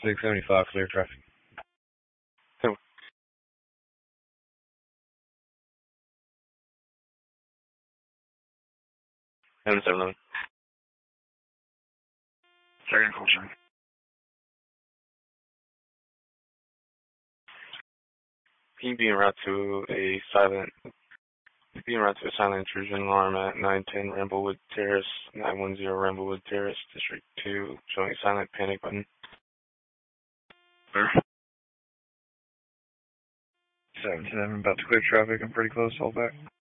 675, clear traffic. Oh. And 711. Second culture. Can you be en route to a silent intrusion alarm at 910 Ramblewood Terrace, 910 Ramblewood Terrace, District 2, showing silent panic button. Clear. 7-7, about to clear traffic. I'm pretty close. Hold back.